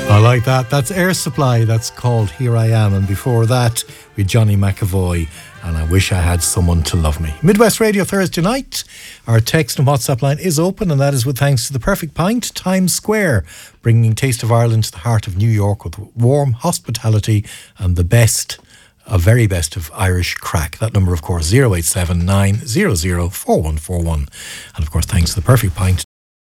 I like that. That's Air Supply. That's called Here I Am. And before that, we had Johnny McAvoy and I Wish I Had Someone to Love Me. Midwest Radio Thursday night. Our text and WhatsApp line is open, and that is with thanks to The Perfect Pint, Times Square, bringing Taste of Ireland to the heart of New York with warm hospitality and the best, a very best of Irish crack. That number, of course, 0879 00 4141. And of course, thanks to The Perfect Pint,